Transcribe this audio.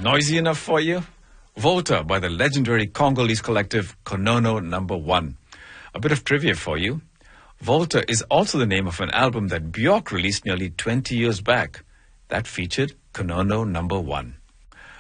Noisy enough for you? Volta by the legendary Congolese collective Konono Number 1. A bit of trivia for you. Volta is also the name of an album that Björk released nearly 20 years back. That featured Konono Number 1.